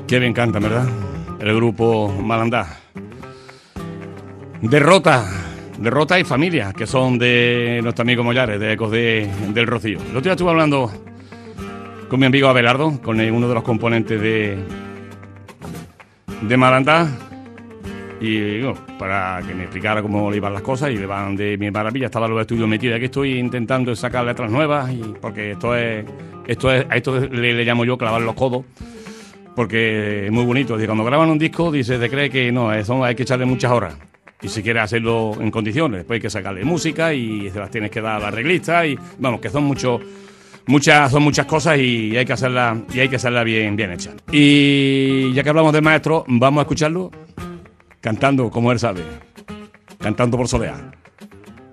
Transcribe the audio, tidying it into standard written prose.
Qué bien canta, ¿verdad? El grupo Malandá. Derrota y Familia, que son de nuestro amigo Mollares, de Ecos del Rocío. El otro día estuve hablando con mi amigo Abelardo, con uno de los componentes de Malandá, y bueno, para que me explicara cómo le iban las cosas, y le van de mi maravilla. Estaba en los estudios metido. Aquí estoy intentando sacar letras nuevas, y porque a esto le llamo yo clavar los codos, porque es muy bonito. Y cuando graban un disco, dice, te cree que no, eso hay que echarle muchas horas. Y si quieres hacerlo en condiciones, después hay que sacarle música y se las tienes que dar a la arreglista, y vamos, que son muchas cosas, y hay que hacerla bien hecha. Y ya que hablamos de maestro, vamos a escucharlo cantando como él sabe, cantando por Soleá.